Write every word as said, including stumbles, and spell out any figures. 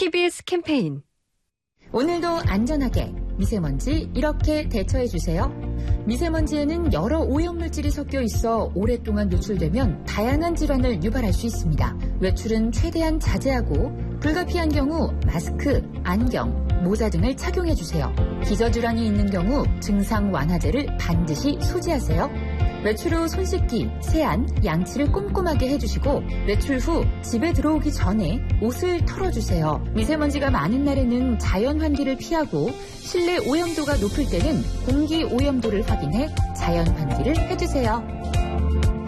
티비에스 캠페인. 오늘도 안전하게 미세먼지 이렇게 대처해주세요. 미세먼지에는 여러 오염물질이 섞여 있어 오랫동안 노출되면 다양한 질환을 유발할 수 있습니다. 외출은 최대한 자제하고 불가피한 경우 마스크, 안경, 모자 등을 착용해주세요. 기저질환이 있는 경우 증상 완화제를 반드시 소지하세요. 외출 후 손 씻기, 세안, 양치를 꼼꼼하게 해주시고 외출 후 집에 들어오기 전에 옷을 털어주세요. 미세먼지가 많은 날에는 자연 환기를 피하고 실내 오염도가 높을 때는 공기 오염도를 확인해 자연 환기를 해주세요.